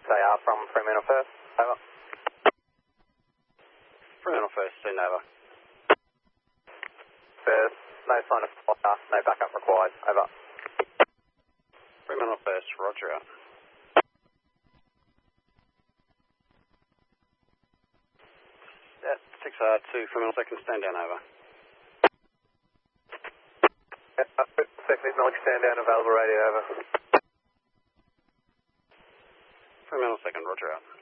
AR from Fremantle First. Over. Fremantle First, send over. First, no sign of fire, no backup required. Over. Fremantle First, roger out. At 6R2, Fremantle Second, stand down, over. Second acknowledge, stand down, available radio, over. Fremantle Second, roger out.